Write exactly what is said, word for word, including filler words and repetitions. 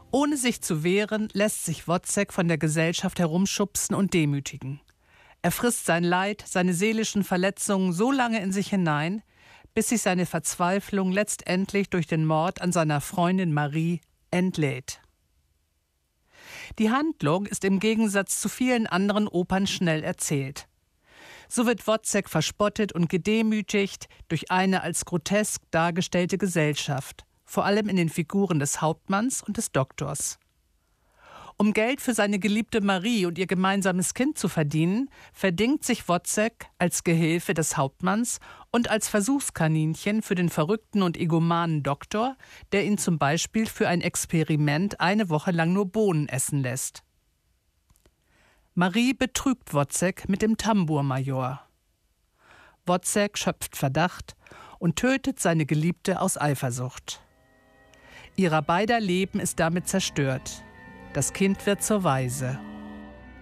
Ohne sich zu wehren, lässt sich Wozzeck von der Gesellschaft herumschubsen und demütigen. Er frisst sein Leid, seine seelischen Verletzungen so lange in sich hinein, bis sich seine Verzweiflung letztendlich durch den Mord an seiner Freundin Marie entlädt. Die Handlung ist im Gegensatz zu vielen anderen Opern schnell erzählt. So wird Wozzeck verspottet und gedemütigt durch eine als grotesk dargestellte Gesellschaft, vor allem in den Figuren des Hauptmanns und des Doktors. Um Geld für seine geliebte Marie und ihr gemeinsames Kind zu verdienen, verdingt sich Wozzeck als Gehilfe des Hauptmanns und als Versuchskaninchen für den verrückten und egomanen Doktor, der ihn zum Beispiel für ein Experiment eine Woche lang nur Bohnen essen lässt. Marie betrügt Wozzeck mit dem Tambourmajor. Wozzeck schöpft Verdacht und tötet seine Geliebte aus Eifersucht. Ihrer beider Leben ist damit zerstört. Das Kind wird zur Waise